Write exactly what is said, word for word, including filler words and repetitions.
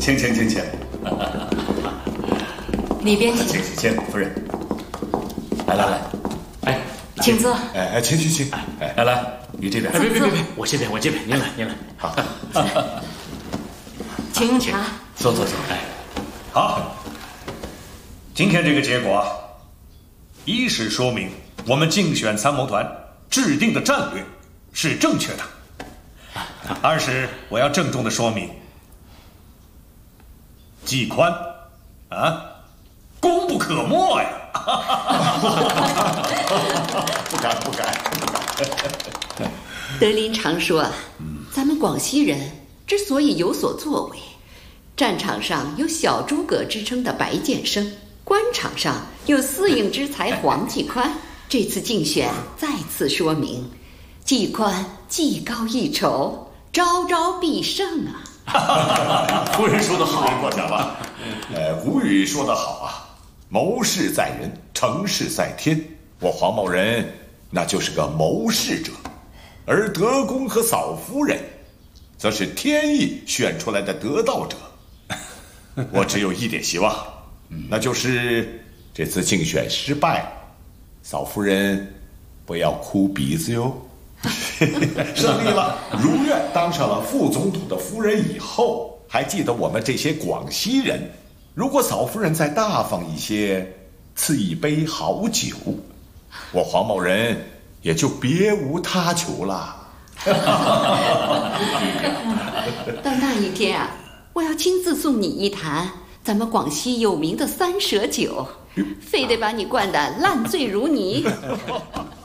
请请请请， 里边请。 请请请，夫人，来来来， 哎， 请坐。 哎哎，请请请，哎来来，你这边。 哎，别别别别，我这边我这边，您来您来。 好， 请用茶。 坐坐坐。哎， 好，今天这个结果啊，一是说明我们竞选参谋团制定的战略是正确的，二是我要郑重的说明，季宽啊，功不可没呀！不敢不敢不敢。 德林常说啊，咱们广西人之所以有所作为，战场上有小诸葛之称的白剑生，官场上有四应之才黄继宽。这次竞选再次说明，季宽技高一筹，招招必胜啊！ 夫人说得好， 过奖了。呃，古语说得好啊，谋事在人，成事在天。我黄某人那就是个谋事者，而德公和嫂夫人，则是天意选出来的得道者。我只有一点希望，那就是这次竞选失败，嫂夫人不要哭鼻子哟。胜利了，如愿当上了副总统的夫人以后，还记得我们这些广西人，如果嫂夫人再大方一些，赐一杯好酒，我黄某人也就别无他求了。 到那一天啊，我要亲自送你一坛咱们广西有名的三蛇酒，非得把你灌得烂醉如泥。